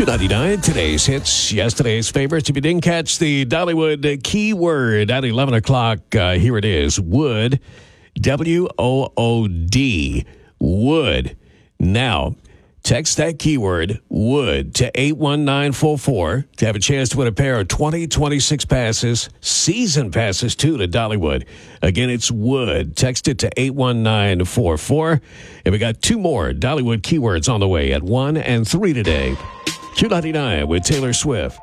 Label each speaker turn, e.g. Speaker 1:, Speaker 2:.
Speaker 1: 299, today's hits, yesterday's favorites. If you didn't catch the Dollywood keyword at 11 o'clock, here it is. Wood, W-O-O-D, wood. Now, text that keyword, wood, to 81944 to have a chance to win a pair of 2026 passes, season passes, too, to Dollywood. Again, it's wood. Text it to 81944. And we got two more Dollywood keywords on the way at 1 and 3 today. Q99 with Taylor Swift.